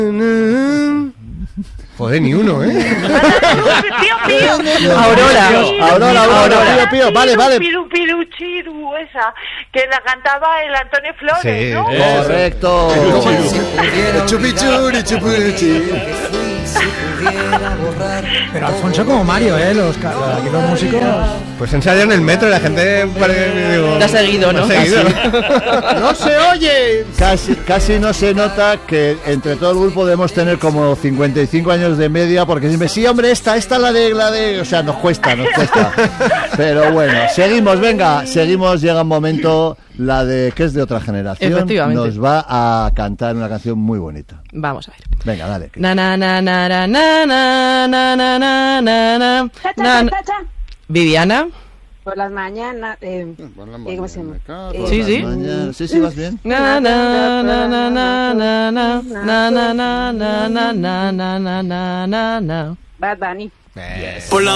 Joder, ni uno, ¿eh? Aurora. Pío, vale. Piruchiru, esa, que la cantaba el Antonio Flores, Sí, ¿no? Correcto. Chupichuri, chupichi. Pero Alfonso como Mario, aquí los músicos. Pues ensayan en el metro y la gente digo, Te ha seguido, ¿no? No se oye. Casi no se nota que entre todo el grupo debemos tener como 55 años de media, porque siempre, sí, hombre, esta es la de, o sea, nos cuesta. Pero bueno, seguimos, llega un momento, la de que es de otra generación, Efectivamente. nos va a cantar una canción muy bonita. Vamos a ver. Venga, dale. Na na na na na na na na na na na na. Viviana. Por las mañanas, ¿cómo se llama? Sí. Sí, vas bien. Na na na na na na na na na na na na na na na na. Bad Bunny. Por la